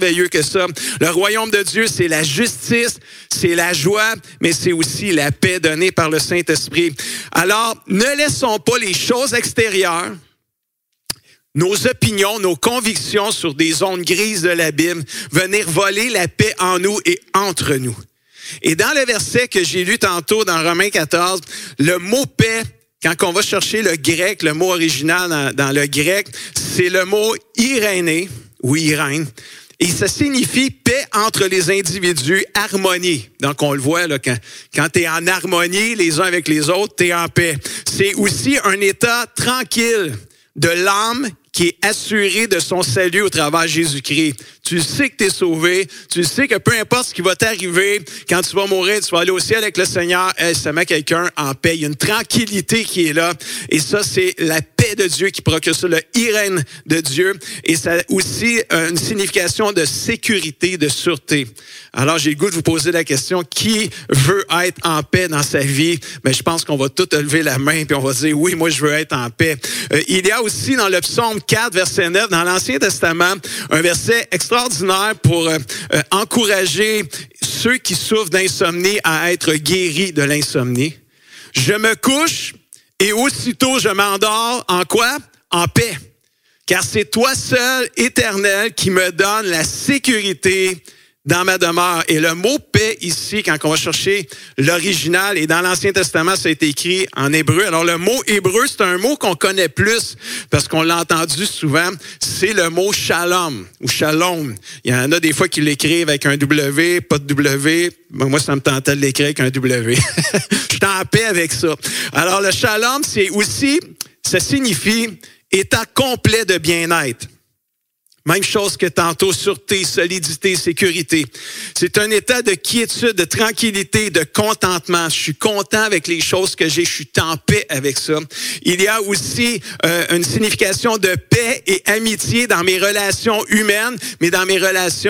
merveilleux que ça. Le royaume de Dieu, c'est la justice, c'est la joie, mais c'est aussi la paix donnée par le Saint-Esprit. Alors, ne laissons pas les choses extérieures, nos opinions, nos convictions sur des zones grises de la Bible, venir voler la paix en nous et entre nous. Et dans le verset que j'ai lu tantôt dans Romains 14, le mot paix, quand on va chercher le grec, le mot original dans le grec, c'est le mot iréné ou irène. Et ça signifie paix entre les individus, harmonie. Donc, on le voit, là, quand tu es en harmonie les uns avec les autres, tu es en paix. C'est aussi un état tranquille de l'âme qui est assuré de son salut au travers de Jésus-Christ. Tu sais que tu es sauvé, tu sais que peu importe ce qui va t'arriver, quand tu vas mourir, tu vas aller au ciel avec le Seigneur, ça met quelqu'un en paix. Il y a une tranquillité qui est là. Et ça, c'est la paix de Dieu qui procure ça, le irène de Dieu. Et ça a aussi une signification de sécurité, de sûreté. Alors, j'ai le goût de vous poser la question, qui veut être en paix dans sa vie? Mais je pense qu'on va tous lever la main puis on va dire, oui, moi, je veux être en paix. Il y a aussi dans le psaume 4, verset 9, dans l'Ancien Testament, un verset extraordinaire pour encourager ceux qui souffrent d'insomnie à être guéris de l'insomnie. Je me couche et aussitôt je m'endors en quoi? En paix. Car c'est toi seul, Éternel, qui me donne la sécurité dans ma demeure. Et le mot paix ici, quand on va chercher l'original, et dans l'Ancien Testament, ça a été écrit en hébreu. Alors le mot hébreu, c'est un mot qu'on connaît plus parce qu'on l'a entendu souvent. C'est le mot shalom ou shalom. Il y en a des fois qui l'écrivent avec un W, pas de W. Ben, moi, ça me tentait de l'écrire avec un W. Je suis en paix avec ça. Alors le shalom, c'est aussi, ça signifie état complet de bien-être. Même chose que tantôt, sûreté, solidité, sécurité. C'est un état de quiétude, de tranquillité, de contentement. Je suis content avec les choses que j'ai, je suis en paix avec ça. Il y a aussi une signification de paix et amitié dans mes relations humaines, mais dans ma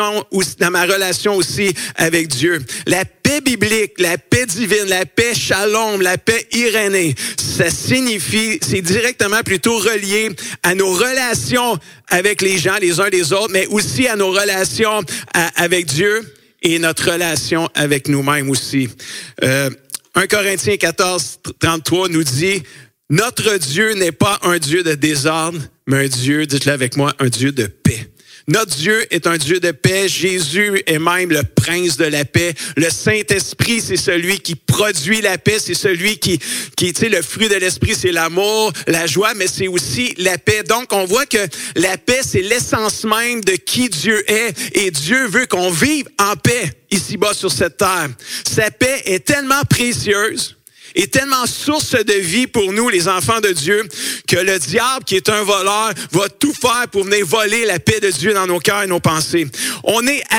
relation aussi avec Dieu. La paix biblique, la paix divine, la paix shalom, la paix irénée, ça signifie, c'est directement plutôt relié à nos relations avec les gens, les uns des autres, mais aussi à nos relations avec Dieu et notre relation avec nous-mêmes aussi. 1 Corinthiens 14, 33 nous dit, notre Dieu n'est pas un Dieu de désordre, mais un Dieu, dites-le avec moi, un Dieu de paix. Notre Dieu est un Dieu de paix. Jésus est même le prince de la paix. Le Saint-Esprit, c'est celui qui produit la paix. C'est celui qui tu sais, le fruit de l'Esprit, c'est l'amour, la joie, mais c'est aussi la paix. Donc, on voit que la paix, c'est l'essence même de qui Dieu est. Et Dieu veut qu'on vive en paix ici-bas sur cette terre. Sa paix est tellement précieuse est tellement source de vie pour nous, les enfants de Dieu, que le diable, qui est un voleur, va tout faire pour venir voler la paix de Dieu dans nos cœurs et nos pensées. On est